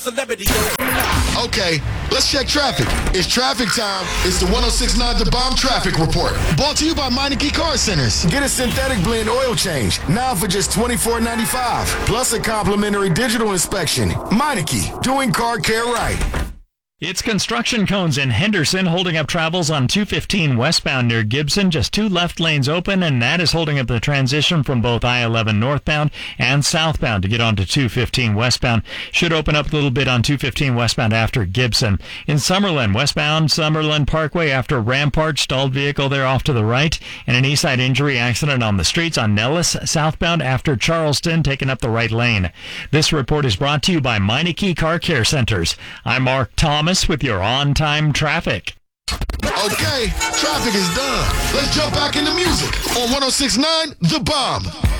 Celebrity. Okay, let's check traffic. It's traffic time. It's the 1069 The Bomb Traffic Report. Brought to you by Meineke Car Centers. Get a synthetic blend oil change now for just $24.95. Plus a complimentary digital inspection. Meineke, doing car care right. It's construction cones in Henderson holding up travels on 215 westbound near Gibson. Just two left lanes open, and that is holding up the transition from both I-11 northbound and southbound to get onto 215 westbound. Should open up a little bit on 215 westbound after Gibson. In Summerlin, westbound Summerlin Parkway after Rampart, stalled vehicle there off to the right, and an east side injury accident on the streets on Nellis, southbound after Charleston, taking up the right lane. This report is brought to you by Meineke Car Care Centers. I'm Mark Thomas with your on-time traffic. Okay, traffic is done. Let's jump back into music on 1069 The Bomb.